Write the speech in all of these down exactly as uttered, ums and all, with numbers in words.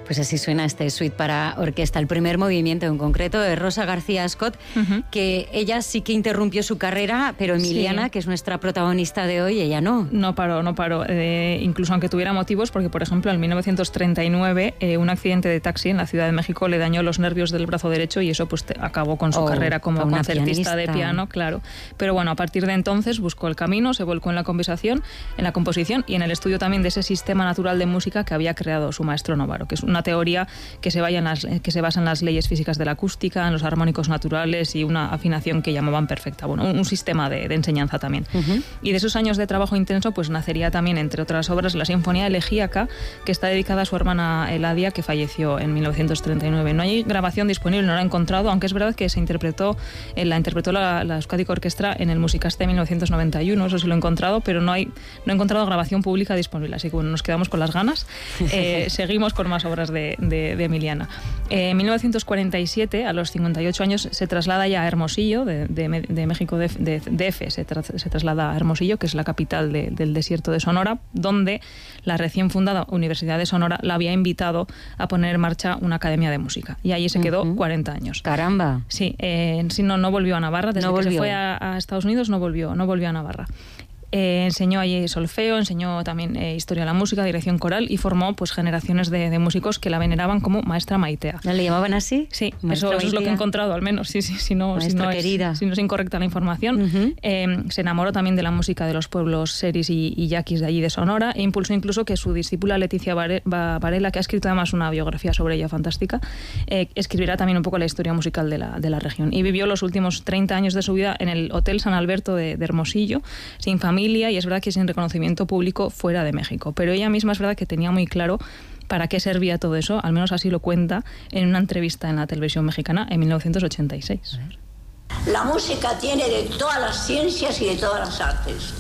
Pues así suena este suite para orquesta. El primer movimiento en concreto de Rosa García Scott, uh-huh. que ella sí que interrumpió su carrera, pero Emiliana, sí. que es nuestra protagonista de hoy, ella no. No paró, no paró. Eh, incluso aunque tuviera motivos, porque por ejemplo en mil novecientos treinta y nueve eh, un accidente de taxi en la Ciudad de México le dañó los nervios del brazo derecho y eso pues te, acabó con su oh, carrera como concertista pianista. de piano, claro. Pero bueno, a partir de entonces buscó el camino, se volcó en la conversación, en la composición y en el estudio también de ese sistema natural de música que había creado su maestro Novaro, que es una teoría que se, vaya en las, que se basa en las leyes físicas de la acústica, en los armónicos naturales y una afinación que llamaban perfecta. Bueno, un, un sistema de, de enseñanza también. Uh-huh. Y de esos años de trabajo intenso, pues nacería también, entre otras obras, la Sinfonía Elegíaca, que está dedicada a su hermana Eladia, que falleció en mil novecientos treinta y nueve. No hay grabación disponible, no la he encontrado, aunque es verdad que se interpretó, eh, la interpretó la, la Euskadi Orquestra en el Musicaste de mil novecientos noventa y uno, eso sí lo he encontrado, pero no, hay, no he encontrado grabación pública disponible, así que bueno, nos quedamos con las ganas. Eh, seguimos con más obras de, de, de Emiliana. Eh, en mil novecientos cuarenta y siete, a los cincuenta y ocho años, se traslada ya a Hermosillo, de, de, de México de, de, D F, se, tra, se traslada a Hermosillo, que es la capital de, del desierto de Sonora, donde la recién fundada Universidad de Sonora la había invitado a poner en marcha una academia de música. Y allí se quedó uh-huh. cuarenta años. ¡Caramba! Sí, eh, sí no, no volvió a Navarra. Desde no que volvió. se fue a, a Estados Unidos no volvió, no volvió a Navarra. Eh, enseñó allí solfeo, enseñó también eh, historia de la música, dirección coral y formó pues generaciones de, de músicos que la veneraban como maestra Maitea. ¿No le llamaban así? Sí, eso, eso es lo que he encontrado al menos. Sí, sí, si, no, si, no querida. Es, si no es incorrecta la información. Uh-huh. Eh, se enamoró también de la música de los pueblos seris y, y yaquis de allí de Sonora e impulsó incluso que su discípula Leticia Varela, que ha escrito además una biografía sobre ella fantástica, eh, escribirá también un poco la historia musical de la, de la región. Y vivió los últimos treinta años de su vida en el Hotel San Alberto de, de Hermosillo, sin familia, y es verdad que sin reconocimiento público fuera de México. Pero ella misma es verdad que tenía muy claro para qué servía todo eso, al menos así lo cuenta en una entrevista en la televisión mexicana en mil novecientos ochenta y seis. La música tiene de todas las ciencias y de todas las artes.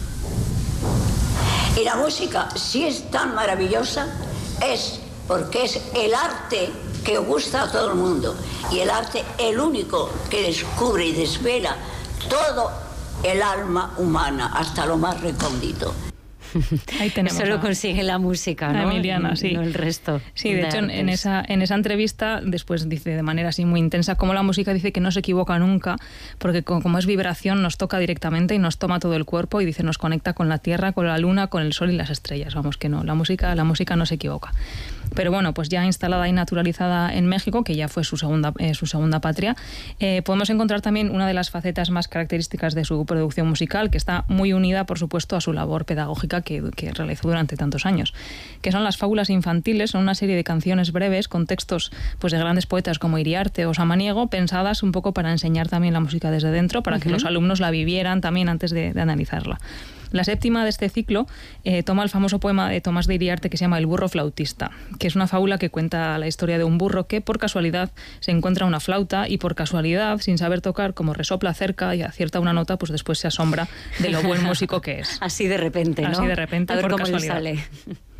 Y la música, si es tan maravillosa, es porque es el arte que gusta a todo el mundo. Y el arte, el único que descubre y desvela todo el alma humana, hasta lo más recóndito. Ahí tenemos. Eso lo consigue la música, ¿no? Emiliana, sí. No el resto. Sí, de, de hecho, en, en, esa, en esa entrevista, después dice de manera así muy intensa, cómo la música dice que no se equivoca nunca, porque como es vibración, nos toca directamente y nos toma todo el cuerpo y dice, nos conecta con la tierra, con la luna, con el sol y las estrellas. Vamos, que no, la música, la música no se equivoca. Pero bueno, pues ya instalada y naturalizada en México, que ya fue su segunda, eh, su segunda patria, eh, podemos encontrar también una de las facetas más características de su producción musical, que está muy unida, por supuesto, a su labor pedagógica que, que realizó durante tantos años, que son las fábulas infantiles. Son una serie de canciones breves con textos pues, de grandes poetas como Iriarte o Samaniego, pensadas un poco para enseñar también la música desde dentro, para uh-huh. que los alumnos la vivieran también antes de, de analizarla. La séptima de este ciclo eh, toma el famoso poema de Tomás de Iriarte que se llama El burro flautista, que es una fábula que cuenta la historia de un burro que por casualidad se encuentra una flauta y por casualidad, sin saber tocar, como resopla cerca y acierta una nota, pues después se asombra de lo buen músico que es. Así de repente, ¿no? Así de repente, a ver por cómo casualidad. le sale.